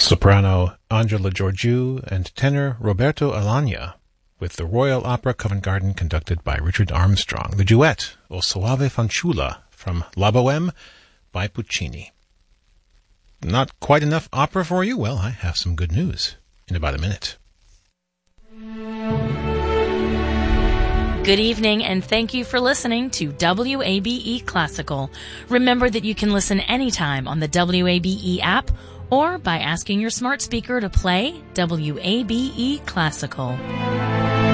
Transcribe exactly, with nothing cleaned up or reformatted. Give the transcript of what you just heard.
soprano Angela Georgiou and tenor Roberto Alagna, with the Royal Opera Covent Garden conducted by Richard Armstrong. The duet, O Soave Fanciulla, from La Boheme by Puccini. Not quite enough opera for you? Well, I have some good news in about a minute. Good evening, and thank you for listening to W A B E Classical. Remember that you can listen anytime on the W A B E app or by asking your smart speaker to play W A B E Classical.